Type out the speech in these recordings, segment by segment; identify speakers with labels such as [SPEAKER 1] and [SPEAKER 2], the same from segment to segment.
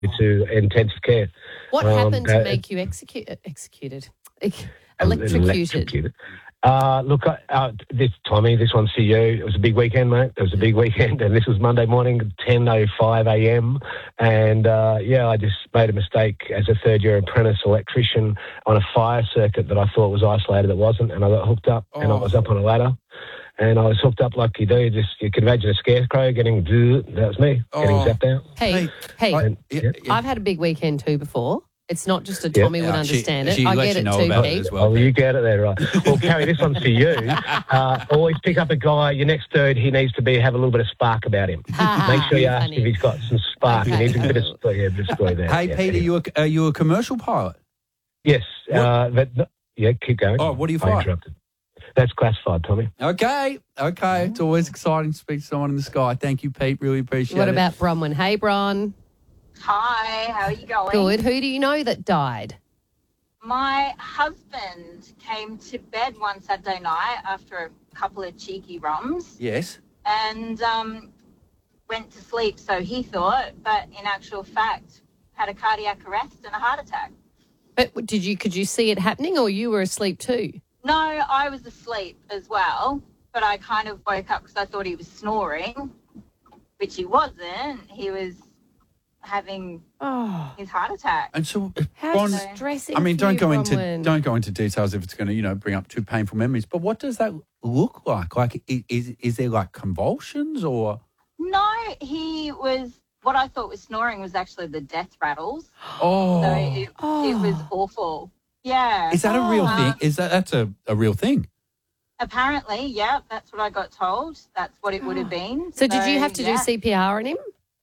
[SPEAKER 1] to intensive care.
[SPEAKER 2] What happened to make you executed? Electrocuted.
[SPEAKER 1] Look, this one's for you. It was a big weekend, mate. It was a big weekend, and this was Monday morning, 10:05 a.m. And I just made a mistake as a third-year apprentice electrician on a fire circuit that I thought was isolated. It wasn't, and I got hooked up, and I was up on a ladder, and I was hooked up like you do. You can imagine a scarecrow getting. That was me getting zapped out.
[SPEAKER 2] Hey, I've had a big weekend too before. It's not just a Tommy would understand it. I get it too, Pete.
[SPEAKER 1] Well, you get it there, right? Well, Carrie, this one's for you. Always pick up a guy. Your next third, he needs to have a little bit of spark about him. Make sure you ask if he's got some spark. He needs a bit of story there.
[SPEAKER 3] Hey, Pete, are you a commercial pilot?
[SPEAKER 1] Yes. Keep going.
[SPEAKER 3] Oh, what do you fly?
[SPEAKER 1] Interrupted. That's classified, Tommy.
[SPEAKER 3] Okay. It's always exciting to speak to someone in the sky. Thank you, Pete. Really appreciate it.
[SPEAKER 2] What about Bronwyn? Hey, Bron.
[SPEAKER 4] Hi, how are you going?
[SPEAKER 2] Good. Who do you know that died?
[SPEAKER 4] My husband came to bed one Saturday night after a couple of cheeky rums.
[SPEAKER 3] Yes.
[SPEAKER 4] And went to sleep, so he thought, but in actual fact, had a cardiac arrest and a heart attack.
[SPEAKER 2] But could you see it happening, or you were asleep too?
[SPEAKER 4] No, I was asleep as well, but I kind of woke up because I thought he was snoring, which he wasn't. He was having his heart attack.
[SPEAKER 3] And so,
[SPEAKER 2] how distressing.
[SPEAKER 3] I mean, don't go
[SPEAKER 2] Bronwyn.
[SPEAKER 3] into details if it's going to, bring up too painful memories. But what does that look like? Like, is there like convulsions or?
[SPEAKER 4] No, he was. What I thought was snoring was actually the death rattles.
[SPEAKER 3] Oh,
[SPEAKER 4] so it was awful. Yeah.
[SPEAKER 3] Is that a real thing? That's a real thing?
[SPEAKER 4] Apparently, yeah. That's what I got told. That's what it would have been.
[SPEAKER 2] So did you have to do CPR on him?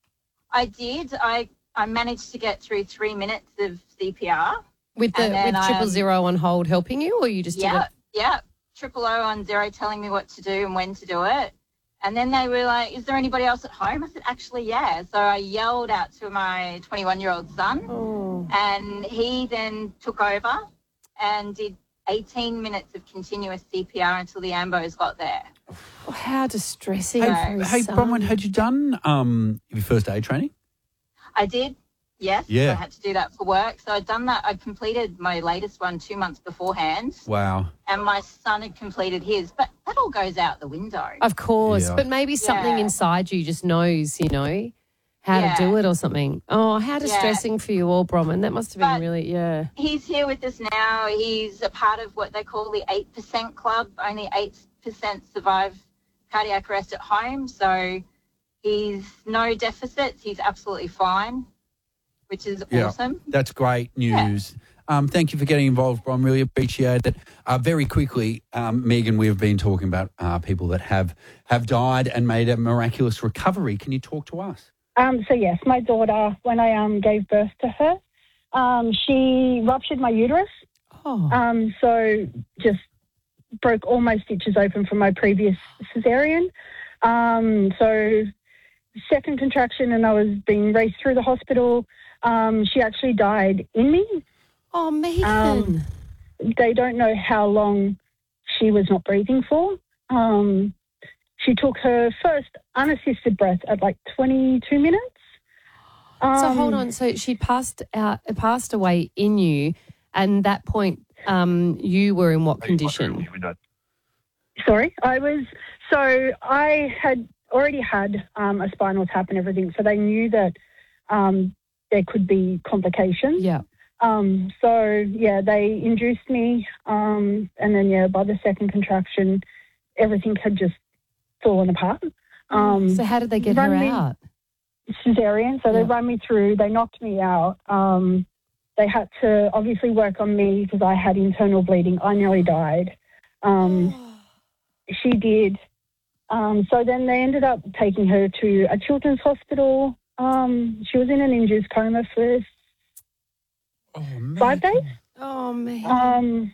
[SPEAKER 4] I did. I managed to get through 3 minutes of CPR.
[SPEAKER 2] With 000 on hold helping you, or you just did it?
[SPEAKER 4] Yeah. 000 on zero telling me what to do and when to do it. And then they were like, is there anybody else at home? I said, actually, yeah. So I yelled out to my 21-year-old son, and he then took over and did 18 minutes of continuous CPR until the ambos got there.
[SPEAKER 2] Oh, how distressing.
[SPEAKER 3] Hey, Bronwyn, had you done your first aid training?
[SPEAKER 4] I did, yes.
[SPEAKER 3] Yeah.
[SPEAKER 4] I had to do that for work. So I'd done that. I completed my latest one 2 months beforehand.
[SPEAKER 3] Wow.
[SPEAKER 4] And my son had completed his. But that all goes out the window.
[SPEAKER 2] Of course. Yeah. But maybe something inside you just knows, how to do it or something. Oh, how distressing for you all, Bronwyn. That must have been really,
[SPEAKER 4] He's here with us now. He's a part of what they call the 8% club. Only 8% survive cardiac arrest at home. So he's no deficits. He's absolutely fine, which is awesome.
[SPEAKER 3] That's great news. Yeah. Thank you for getting involved, Bron. Really appreciate it. Very quickly, Megan, we have been talking about people that have died and made a miraculous recovery. Can you talk to us?
[SPEAKER 5] So yes, my daughter, when I gave birth to her, she ruptured my uterus.
[SPEAKER 2] Oh.
[SPEAKER 5] So just broke all my stitches open from my previous cesarean. So second contraction, and I was being raced through the hospital. She actually died in me.
[SPEAKER 2] Oh, Megan.
[SPEAKER 5] They don't know how long she was not breathing for. She took her first unassisted breath at like 22 minutes.
[SPEAKER 2] So hold on. So she passed away in you, and that point you were in what condition?
[SPEAKER 5] Sorry, I had already had a spinal tap and everything, so they knew that there could be complications.
[SPEAKER 2] Yeah.
[SPEAKER 5] They induced me, and then by the second contraction, everything had just fallen apart.
[SPEAKER 2] So how did they get her out?
[SPEAKER 5] Cesarean. So they run me through. They knocked me out. They had to obviously work on me because I had internal bleeding. I nearly died. She did. So then they ended up taking her to a children's hospital. She was in an induced coma for 5 days.
[SPEAKER 2] Oh, man.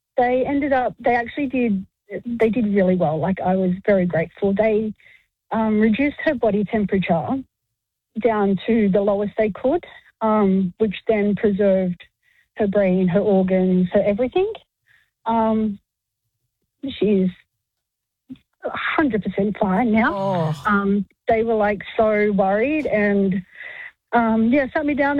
[SPEAKER 5] They did really well. Like, I was very grateful. They reduced her body temperature down to the lowest they could, which then preserved her brain, her organs, her everything. She's 100% fine now. They were like so worried, and Sat me down